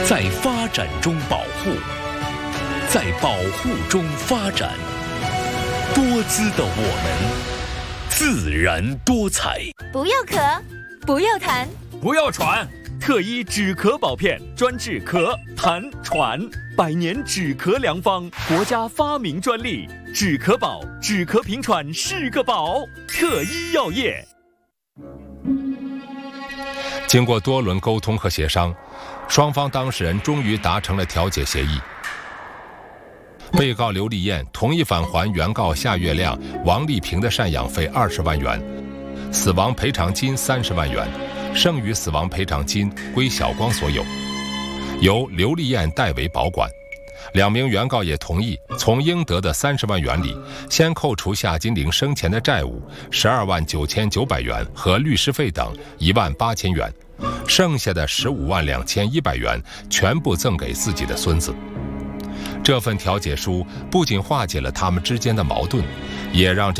在发展中保护，在保护中发展。多姿的我们，自然多彩。 不要咳，不要痰， 不要喘。特医止咳宝片，专治咳、痰、喘，100年止咳良方，国家发明专利。止咳宝，止咳平喘是个宝。特医药业。 经过多轮沟通和协商，双方当事人终于达成了调解协议。被告刘丽艳同意返还原告夏月亮、王丽萍的赡养费20万元，死亡赔偿金30万元，剩余死亡赔偿金归小光所有，由刘丽艳代为保管。2名原告也同意从应得的30万元里，先扣除夏金玲生前的债务12万9900元和律师费等1万8000元，剩下的15万2100元全部赠给自己的孙子。这份调解书不仅化解了他们之间的矛盾，也让